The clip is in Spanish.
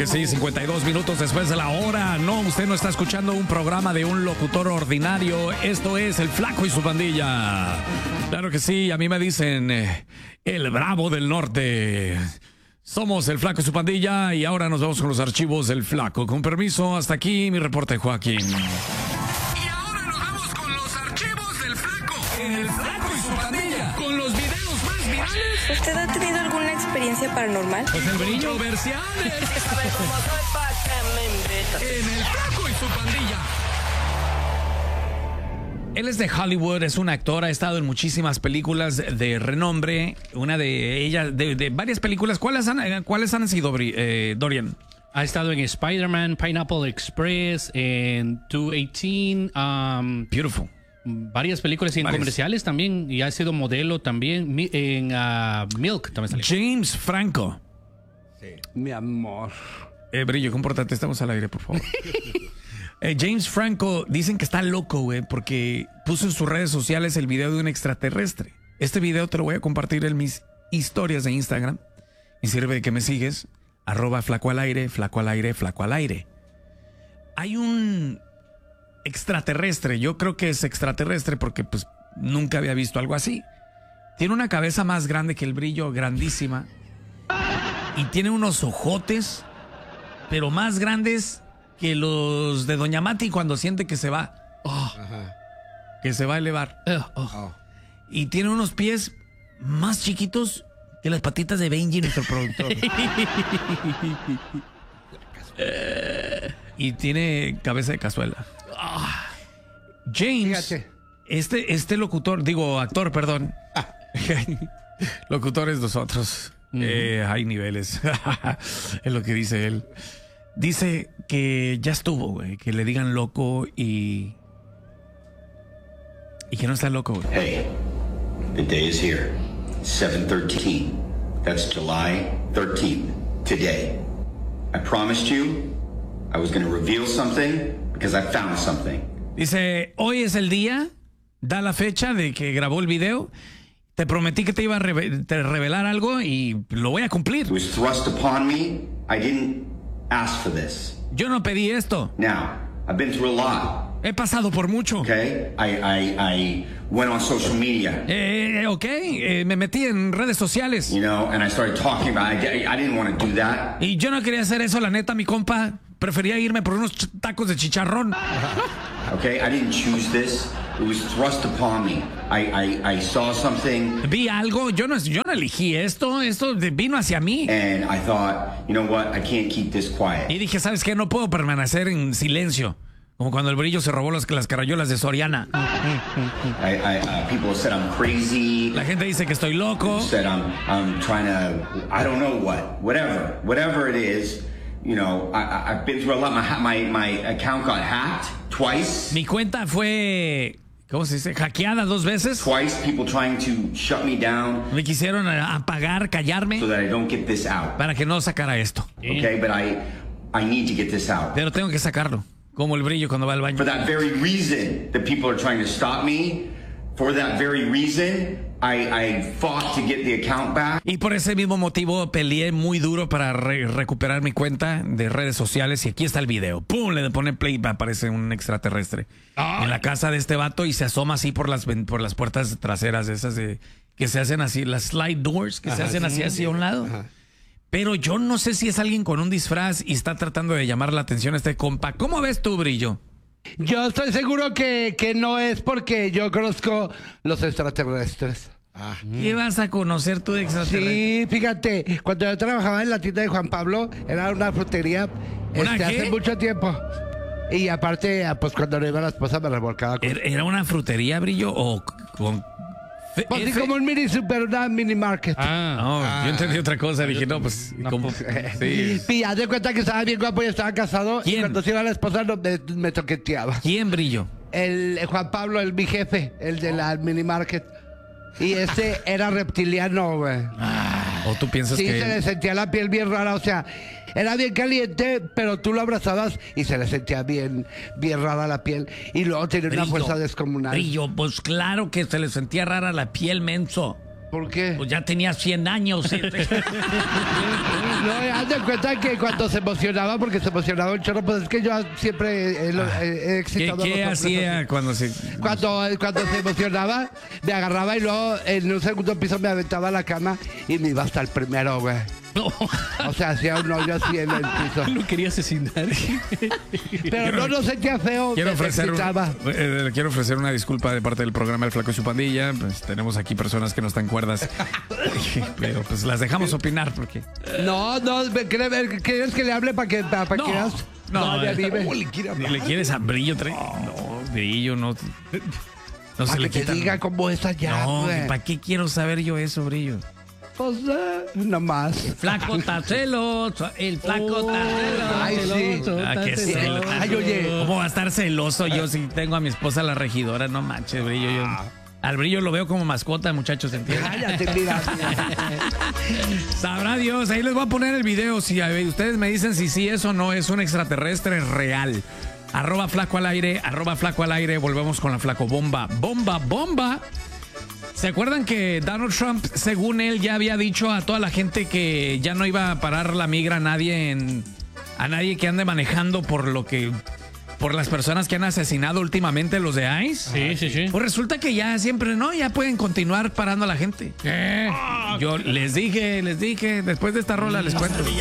que sí, 52 minutos después de la hora. No, usted no está escuchando un programa de un locutor ordinario. Esto es El Flaco y su pandilla. Claro que sí, a mí me dicen el Bravo del Norte. Somos El Flaco y su pandilla y ahora nos vamos con los archivos del Flaco. Con permiso, hasta aquí mi reporte, Joaquín. Y ahora nos vamos con los archivos del Flaco. El Flaco y su pandilla. Con los videos más virales. ¿Usted ha tenido alguna experiencia paranormal? Pues el brillo. Controversiales. En El Flaco y su pandilla. Él es de Hollywood, es un actor, ha estado en muchísimas películas de renombre. Una de ellas, de varias películas. ¿Cuáles han sido, Dorian? Ha estado en Spider-Man, Pineapple Express, en 218, Beautiful. varias películas y en comerciales también. Y ha sido modelo también en Milk también salió. James Franco. Sí. Mi amor. Brillo, compórtate, estamos al aire, por favor. James Franco, dicen que está loco, güey, porque puso en sus redes sociales el video de un extraterrestre. Este video te lo voy a compartir en mis historias de Instagram. Y sirve de que me sigues. @flaco al aire, flaco al aire, flaco al aire. Hay un extraterrestre, yo creo que es extraterrestre porque pues nunca había visto algo así. Tiene una cabeza más grande que el brillo, grandísima. Y tiene unos ojotes, pero más grandes que los de Doña Mati cuando siente que se va. Que se va a elevar. Y tiene unos pies más chiquitos que las patitas de Benji, nuestro productor. Y tiene cabeza de cazuela. James, Fíjate. este locutor, digo actor, perdón. Locutores nosotros. Hay niveles. Es lo que dice él. Dice que ya estuvo, güey. Que le digan loco y que no está loco, güey. Hey, the day is here. 7/13. That's July 13th. Today. I promised you I was going to reveal something because I found something. Dice, hoy es el día, da la fecha de que grabó el video. Te prometí que te iba a revelar algo y lo voy a cumplir. It was thrust upon me. I didn't ask for this. Yo no pedí esto. Now, I've been through a lot. He pasado por mucho. Okay? I went on social media. Me metí en redes sociales. You know, and I started talking about I didn't want to do that. Y yo no quería hacer eso, la neta, mi compa. Prefería irme por unos tacos de chicharrón. Okay? I didn't choose this. It was thrust upon me. I saw something. Vi algo, yo no elegí esto vino hacia mí. And I thought, you know what? I can't keep this quiet. Y dije, ¿sabes qué? No puedo permanecer en silencio. Como cuando el brillo se robó las carayolas de Soriana. People said I'm crazy. La gente dice que estoy loco. Said I'm trying to, I don't know whatever it is. You know, I've been through a lot. My account got hacked twice. Mi cuenta fue, ¿cómo se dice? Hackeada 2 veces. Twice, people trying to shut me down. Me quisieron apagar, callarme. So that I don't get this out. Para que no sacara esto. Okay, but I need to get this out. Pero tengo que sacarlo. Como el brillo cuando va al baño. For that very reason, the people are trying to stop me. For that very reason, I fought to get the account back. Y por ese mismo motivo peleé muy duro para recuperar mi cuenta de redes sociales. Y aquí está el video. ¡Pum! Le pone play y aparece un extraterrestre en la casa de este vato y se asoma así por las puertas traseras esas que se hacen así, las slide doors que se hacen así hacia un lado. Pero yo no sé si es alguien con un disfraz y está tratando de llamar la atención a este compa. ¿Cómo ves tú, Brillo? Yo estoy seguro que no es porque yo conozco los extraterrestres. ¿Qué vas a conocer tú de extraterrestre? Sí, fíjate, cuando yo trabajaba en la tienda de Juan Pablo, era una frutería ¿Una qué? hace mucho tiempo. Y aparte, pues cuando no iba la esposa me revolcaba con... ¿Era una frutería, Brillo? ¿O con Pues sí, como un mini super, una mini market. No, yo entendí otra cosa. Dije, no, pues, ¿cómo? Sí. Y ya de cuenta que estaba bien guapo y estaba casado. ¿Quién? Y cuando se iba la esposa me toqueteaba. ¿Quién, Brillo? El Juan Pablo, mi jefe, el de la mini market. Y ese era reptiliano, güey. ¿O tú piensas Sí, que se le sentía la piel bien rara, o sea, era bien caliente, pero tú lo abrazabas y se le sentía bien rara la piel. Y luego tenía una fuerza descomunal. Brillo, pues claro que se le sentía rara la piel, menso. ¿Por qué? Pues ya tenía 100 años. No, haz de cuenta que cuando se emocionaba, porque se emocionaba un chorro, pues es que yo siempre he excitado ¿Qué a los hombres hacía así. cuando se...? Cuando se emocionaba, me agarraba y luego en un segundo piso me aventaba a la cama y me iba hasta el primero, güey. No, O sea, hacía un hoyo así en el piso. lo quería asesinar. Pero no sentía feo, Quiero me ofrecer, excitaba. quiero ofrecer una disculpa de parte del programa El Flaco y su Pandilla. Pues tenemos aquí personas que no están cuerdas. Pero pues las dejamos opinar porque... No, ¿quieres que le hable para que No, veas? no, ya dime. ¿Le quieres a Brillo? No, Brillo no... No se Para le que te quita. diga cómo es allá, No, güey. ¿para qué quiero saber yo eso, Brillo? Pues, nomás. Flaco Tacelo, el flaco Tacelo. Ay, sí. Ah, qué celos. Ay, oye. ¿Cómo va a estar celoso yo si tengo a mi esposa la regidora? No manches, Brillo. Yo, al Brillo lo veo como mascota, muchachos, ¿entienden? Cállate, mira. Sabrá Dios. Ahí les voy a poner el video. Si ustedes me dicen si sí es o no es un extraterrestre real. @flaco al aire, @flaco al aire. Volvemos con la flaco bomba. Bomba. ¿Se acuerdan que Donald Trump, según él, ya había dicho a toda la gente que ya no iba a parar la migra a nadie que ande manejando por las personas que han asesinado últimamente los de ICE? Sí. Pues resulta que ya siempre ya pueden continuar parando a la gente. Yo les dije, después de esta rola les cuento.